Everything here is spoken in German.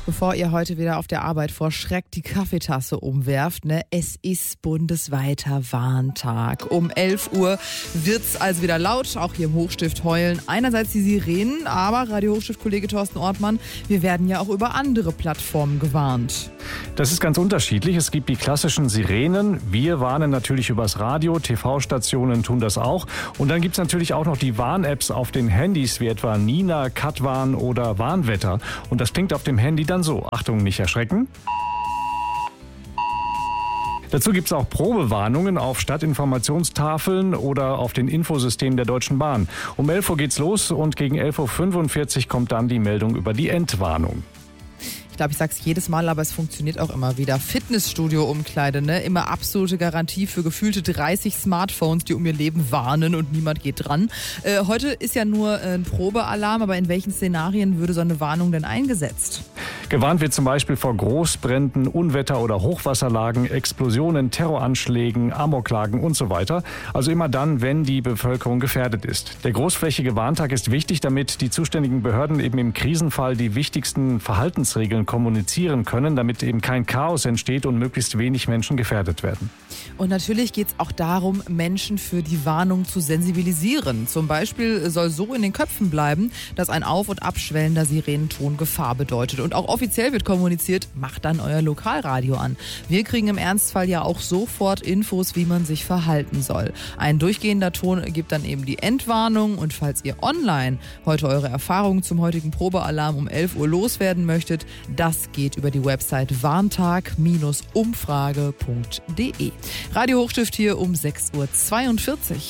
Bevor ihr heute wieder auf der Arbeit vor Schreck die Kaffeetasse umwerft, es ist bundesweiter Warntag. Um 11 Uhr wird's also wieder laut, auch hier im Hochstift heulen einerseits die Sirenen, aber Radio Hochstift-Kollege Thorsten Ortmann, wir werden ja auch über andere Plattformen gewarnt. Das ist ganz unterschiedlich. Es gibt die klassischen Sirenen. Wir warnen natürlich übers Radio, TV-Stationen tun das auch. Und dann gibt es natürlich auch noch die Warn-Apps auf den Handys, wie etwa Nina, Katwarn oder Warnwetter. Und das klingt auf dem Handy dann so. Achtung, nicht erschrecken. Dazu gibt es auch Probewarnungen auf Stadtinformationstafeln oder auf den Infosystemen der Deutschen Bahn. Um 11 Uhr geht's los und gegen 11.45 Uhr kommt dann die Meldung über die Entwarnung. Ich glaube, ich sage es jedes Mal, aber es funktioniert auch immer wieder. Fitnessstudio-Umkleide, immer absolute Garantie für gefühlte 30 Smartphones, die um ihr Leben warnen und niemand geht dran. Heute ist ja nur ein Probealarm, aber in welchen Szenarien würde so eine Warnung denn eingesetzt? Gewarnt wird zum Beispiel vor Großbränden, Unwetter- oder Hochwasserlagen, Explosionen, Terroranschlägen, Amoklagen und so weiter. Also immer dann, wenn die Bevölkerung gefährdet ist. Der großflächige Warntag ist wichtig, damit die zuständigen Behörden eben im Krisenfall die wichtigsten Verhaltensregeln kommunizieren können, damit eben kein Chaos entsteht und möglichst wenig Menschen gefährdet werden. Und natürlich geht es auch darum, Menschen für die Warnung zu sensibilisieren. Zum Beispiel soll so in den Köpfen bleiben, dass ein auf- und abschwellender Sirenenton Gefahr bedeutet. Und auch offiziell wird kommuniziert, macht dann euer Lokalradio an. Wir kriegen im Ernstfall ja auch sofort Infos, wie man sich verhalten soll. Ein durchgehender Ton gibt dann eben die Entwarnung. Und falls ihr online heute eure Erfahrungen zum heutigen Probealarm um 11 Uhr loswerden möchtet, das geht über die Website warntag-umfrage.de. Radio Hochstift hier um 6.42 Uhr.